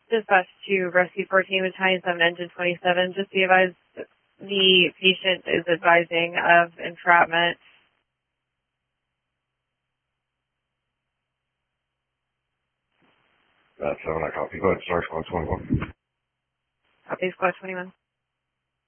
Dispatch to Rescue 14 Battalion 7 Engine 27. Just be advised the patient is advising of entrapment. That's 7, I copy. Go ahead, start squad 21. Copy, squad 21.